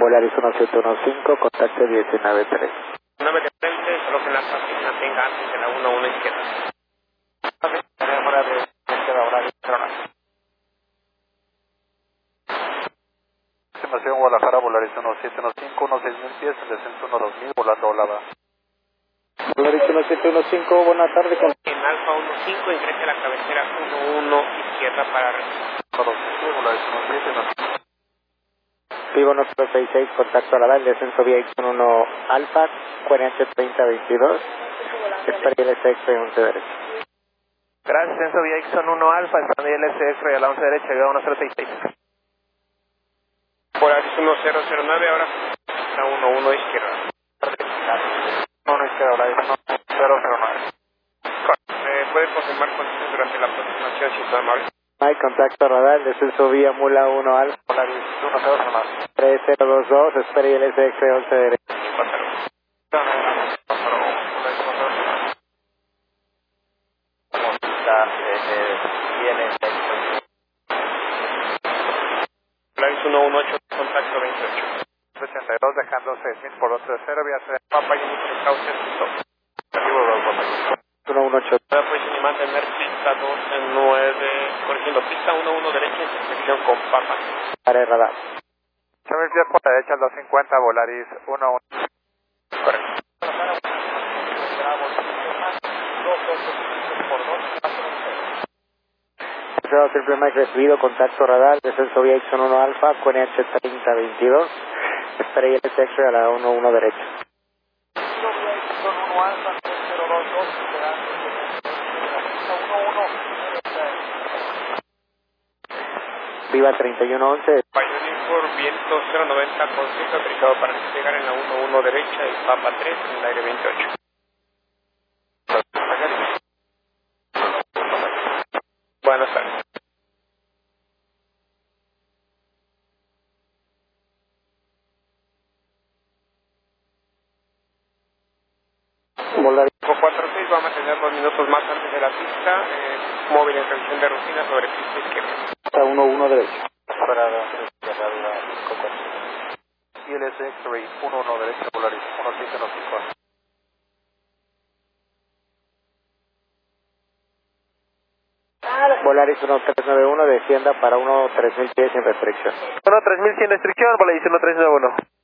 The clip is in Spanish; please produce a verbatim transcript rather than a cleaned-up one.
Volaris uno siete uno cinco, contacto diecinueve tres. nueve de frente, solo que la página tenga antes de la uno uno izquierda. Fuera de izquierda, Volaris Estimación Guadalajara, Volaris uno siete uno cinco, uno seis mil pies, en descenso uno dos mil, volando Olava. Volaris uno siete uno cinco, buena tarde. Con... En Alfa uno cinco, ingrese a la cabecera uno uno izquierda para uno dos mil, Volaris uno siete uno cinco. Vivo nueve seis seis, contacto a la el descenso vía X uno Alfa, Q N H treinta veintidós, espera I L S X once derecha. Gracias, descenso vía X uno Alfa, espera I L S X a la once derecha, llegado uno cero seis seis. Volaris uno cero cero nueve, ahora a uno uno izquierda. uno izquierda, Volaris uno cero cero nueve. Eh, ¿Puede confirmar condiciones durante la aproximación, si está amable? Hay contacto radar, descenso vía Mula uno Alfa, Volaris uno cero cero nueve. tres cero dos dos, espera I L S X once derecha. Volaris uno uno ocho, contacto veintiocho. ochenta y dos, dejando seis mil por otro de cero, vía C. Papa y está usted listo. uno uno ocho. Pues ni mantener pista doce nueve, corrigiendo pista uno uno derecha, intersección con Papa. Para el radar. ocho mil pies por la derecha, dos cincuenta, Volaris uno uno. Correcto. Simple Mike recibido, contacto radar, descenso vía X uno Alfa, Q N H treinta veintidós, espera I L S X a la uno uno derecha. Viva treinta y uno once. Pioneer por viento cero noventa con cinco autorizado para despegar en la uno uno derecha y Papa tres en el aire veintiocho. Buenas tardes. Volaris cuatro seis va a mantener dos minutos más antes de la pista, eh, móvil en revisión de rutina sobre pista izquierda. uno uno derecha. Parada, cinco cuatro. I L S X-Ray uno uno derecha, Volaris uno siete uno cinco. Volaris uno tres nueve uno, descienda para uno tres mil pies sin restricción. uno tres mil sin restricción, Volaris uno tres nueve uno.